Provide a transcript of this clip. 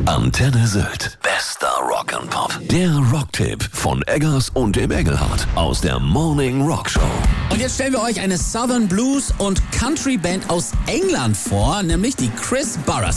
Antenne Sylt. Bester Rock'n'Pop. Der Rocktipp von Eggers und dem Engelhardt aus der Morning Rock Show. Und jetzt stellen wir euch eine Southern Blues und Country Band aus England vor, nämlich die Chris Barras.